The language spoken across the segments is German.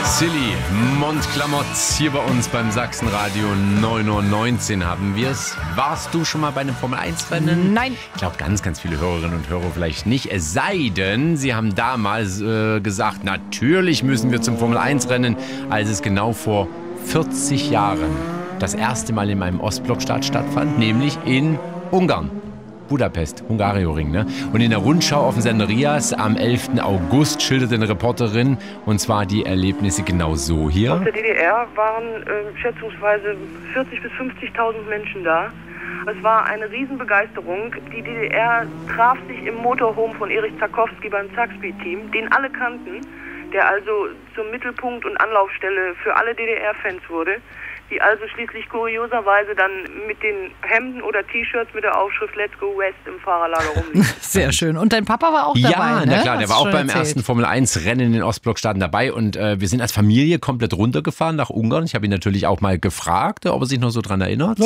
Silly, Mondklamotz, hier bei uns beim Sachsenradio 9:19 haben wir es. Warst du schon mal bei einem Formel-1-Rennen? Nein. Ich glaube, ganz viele Hörerinnen und Hörer vielleicht nicht. Es sei denn, sie haben damals gesagt, natürlich müssen wir zum Formel-1-Rennen, als es genau vor 40 Jahren das erste Mal in einem Ostblockstaat stattfand, nämlich in Ungarn. Budapest, Hungario-Ring, ne? Und in der Rundschau auf dem Sender Rias am 11. August schilderte eine Reporterin, und zwar die Erlebnisse genau so hier. Aus der DDR waren schätzungsweise 40.000 bis 50.000 Menschen da. Es war eine Riesenbegeisterung. Die DDR traf sich im Motorhome von Erich Zakowski beim Zakspeed-Team, den alle kannten, der also zum Mittelpunkt und Anlaufstelle für alle DDR-Fans wurde, die also schließlich kurioserweise dann mit den Hemden oder T-Shirts mit der Aufschrift Let's Go West im Fahrerlager rumliefen. Sehr schön. Und dein Papa war auch dabei, ja, ne? na klar, der Hast war auch schon beim erzählt. ersten Formel-1-Rennen in den Ostblockstaaten dabei, und wir sind als Familie komplett runtergefahren nach Ungarn. Ich habe ihn natürlich auch mal gefragt, ob er sich noch so dran erinnert.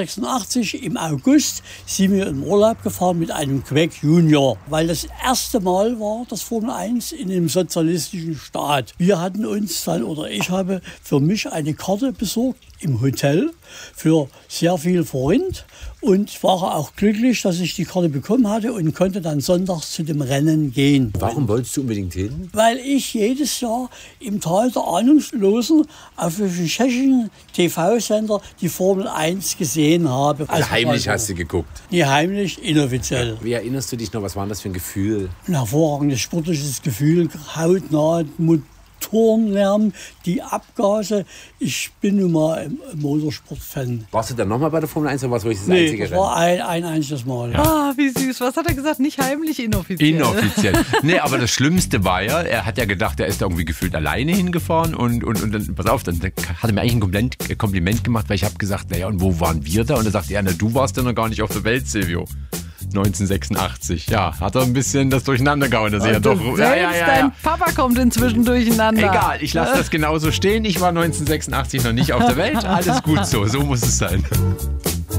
1986 im August sind wir in Urlaub gefahren mit einem Queck Junior, weil das erste Mal war das Formel 1 in einem sozialistischen Staat. Wir hatten uns dann, oder ich habe für mich eine Karte besorgt im Hotel für sehr viel Forint und war auch glücklich, dass ich die Karte bekommen hatte und konnte dann sonntags zu dem Rennen gehen. Warum wolltest du unbedingt hin? Weil ich jedes Jahr im Tal der Ahnungslosen auf dem tschechischen TV-Sender die Formel 1 gesehen habe. Also heimlich hast du geguckt. Nee, heimlich, inoffiziell. Wie erinnerst du dich noch, was war das für ein Gefühl? Ein hervorragendes sportliches Gefühl, hautnah, Motorenlärm, die Abgase. Ich bin nun mal ein Motorsport-Fan. Warst du dann nochmal bei der Formel 1 oder was war das Nee, einzige das Rennen? war ein einziges Mal. Ja. Ah, wie süß. Was hat er gesagt? Nicht heimlich, inoffiziell. Inoffiziell. Nee, aber das Schlimmste war ja, er hat ja gedacht, er ist da irgendwie gefühlt alleine hingefahren und dann, pass auf, dann hat er mir eigentlich ein Kompliment gemacht, weil ich habe gesagt, naja, und wo waren wir da? Und er sagt, ja, na, du warst ja noch gar nicht auf der Welt, Silvio. 1986. Ja, hat er ein bisschen das durcheinander gehauen. Dass ja doch, Selbst dein Papa kommt inzwischen durcheinander. Egal, ich lasse das genauso stehen. Ich war 1986 noch nicht auf der Welt. Alles gut so muss es sein.